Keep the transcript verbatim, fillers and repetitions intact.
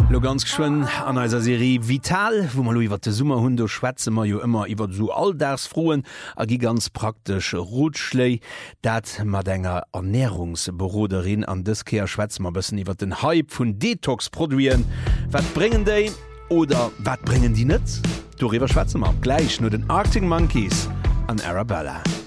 Lo ganz schön an eiser Serie Vital, wo man lo iwwer de Summer hun do schwätze ma jo immer iwwer so alldars froen a gi ganz praktisch Rotschlei, dat mat enger Ernährungsberoderin an dëskeer schwätz ma bëssen iwwer den Hype vun Detox produieren. Wat bringen déi oder wat bringen die net? Doiwwer schwätze ma gleich no den Arctic Monkeys an Arabella.